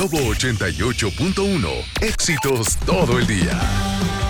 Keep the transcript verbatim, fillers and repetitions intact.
Globo ochenta y ocho punto uno. Éxitos todo el día.